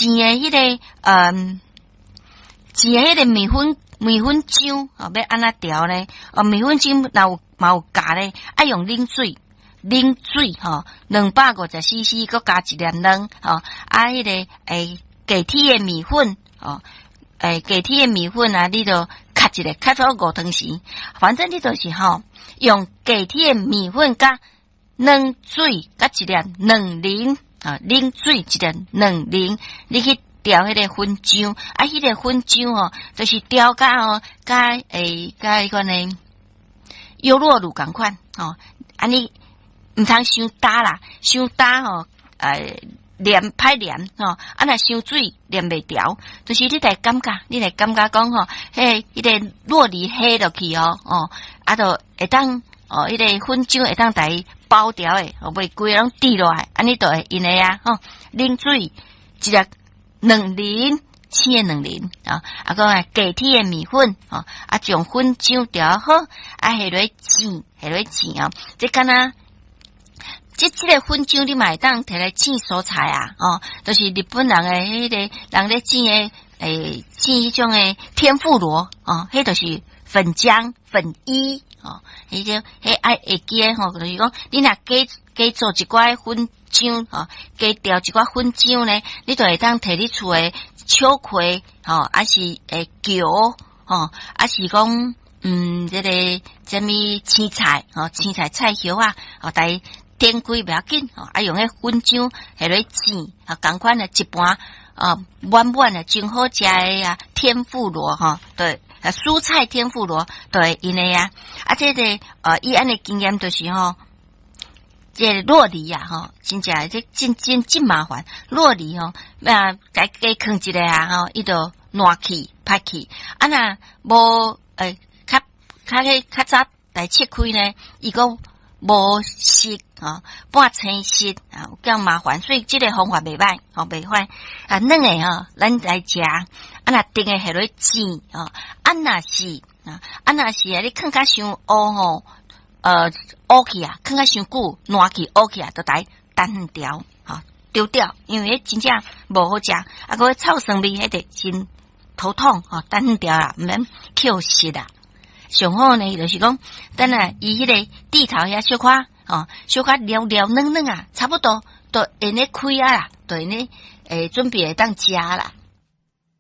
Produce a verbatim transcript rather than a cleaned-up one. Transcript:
煎的迄、那个嗯，煎的迄个米粉米粉浆哦，要安怎调呢？哦，米粉浆若有嘛有加咧，爱用冷水。冷水吼，两百五十 C C， 搁加一粒卵吼，啊，迄、那个诶，鸡铁的米粉吼，诶，鸡铁的米粉啊，你就卡一个，卡到五汤匙，反正你就是吼，用鸡铁的米粉加冷水，加一粒卵磷啊，冷水一粒卵磷，你去调迄个粉浆，啊，迄、那个粉浆吼，就是调甲吼，甲诶，甲迄个呢，优酪乳共款吼，安尼。毋通伤干啦，伤干吼，呃，黏歹黏吼，啊若伤水黏袂调，就是你来感觉，你来感觉讲吼，迄迄个糯米下落去哦，哦，啊，就会当哦，迄个粉浆会当来包掉诶，哦，袂规拢滴落来，安尼就会用诶啊，吼，冷水一粒卵磷，青诶卵磷啊，啊个鸡铁诶米粉哦，啊将粉浆调好，啊下落煎，下落煎哦，即敢若。即即个粉浆你嘛会当摕来煎蔬菜啊，哦，就是日本人诶迄个人咧煎诶诶煎迄种诶天妇罗哦，迄就是粉浆粉衣哦，迄个迄爱会记诶吼，就是讲你若加加做一寡粉浆哦，加调一寡粉浆咧，你就会当摕你厝诶秋葵哦，还是诶姜哦，还是讲嗯，即、這个什么青菜哦，青菜菜叶啊，哦，来。点开袂要紧，啊用迄粉浆下来煎，啊共款诶一盘啊满满诶真好食诶啊天妇罗吼，对，啊蔬菜天妇罗对因诶啊，啊这个呃伊安尼经验就是吼，这酪梨啊吼，真正这真真真麻烦，酪梨吼啊该该放一个啊吼，伊就烂去歹去，啊若无诶较较迄较早来切开呢，伊个。无熟啊，半青熟啊，有咁麻烦，所以即个方法袂歹，吼袂歹啊。软诶吼，咱来食，啊若定诶下落煎啊，啊若是啊，啊若是啊，你放较伤乌吼，呃乌去啊，放较伤久，烂去乌去啊，就来单调啊丢掉，因为真正无好食，啊个臭酸味迄个真头痛吼，单调啦，毋免扣食啦。上好呢，就是讲，等下伊迄个地头遐小可哦，小可撩撩嫩嫩啊，差不多都会呢开啊啦，都会呢诶准备会当食啦。